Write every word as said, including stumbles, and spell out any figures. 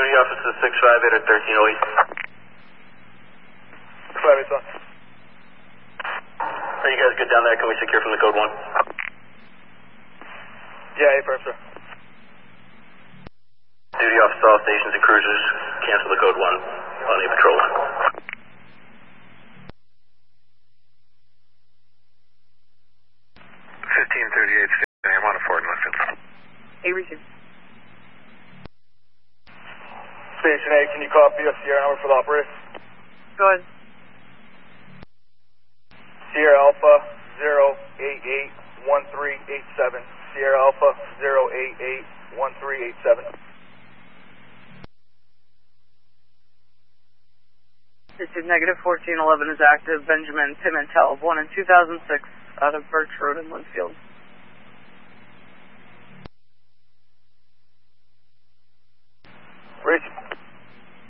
Duty Officer six five eight at thirteen oh eight. five eight, son. Are you guys good down there? Can we secure from the code one? Yeah, affirm, sir. Duty Officer, all stations and cruisers, cancel the code one on a patrol line. fifteen thirty-eight, I'm on a Ford Mustang. A receive. Station A, can you copy a Sierra number for the operator? Go ahead. Sierra Alpha zero eight eight one three eight seven. Sierra Alpha zero eight eight one three eight seven. This is negative fourteen eleven is active. Benjamin Pimentel, born in two thousand six, out of Birch Road in Linfield.